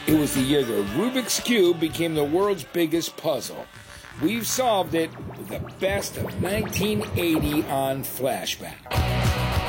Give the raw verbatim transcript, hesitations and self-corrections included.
It was the year the Rubik's Cube became the world's biggest puzzle. We've solved it with the best of nineteen eighty on Flashback.